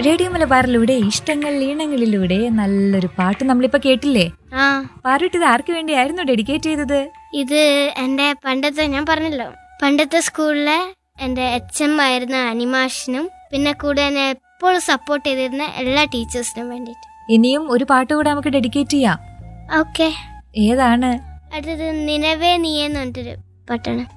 Radio മലബാറിലൂടെ ഇഷ്ടങ്ങൾ ഈണങ്ങളിലൂടെ നല്ലൊരു പാട്ട് നമ്മളിപ്പോ കേട്ടില്ലേ? പാറുട്ടി, ഇത് ആർക്ക് വേണ്ടിയായിരുന്നു ഡെഡിക്കേറ്റ് ചെയ്തത്? ഇത് എന്റെ പണ്ടത്തെ, ഞാൻ പറഞ്ഞല്ലോ, പണ്ടത്തെ സ്കൂളിലെ എന്റെ HM ആയിരുന്ന അനിമാഷിനും പിന്നെ കൂടെ എന്നെ എപ്പോഴും സപ്പോർട്ട് ചെയ്തിരുന്ന എല്ലാ ടീച്ചേഴ്സിനും വേണ്ടിട്ട്. ഇനിയും ഒരു പാട്ട് കൂടെ നമുക്ക് ഡെഡിക്കേറ്റ് ചെയ്യാം. ഓക്കെ, ഏതാണ്? അടുത്തത് നിലവേ നീയെന്ന് പറഞ്ഞിട്ടൊരു പാട്ടാണ്.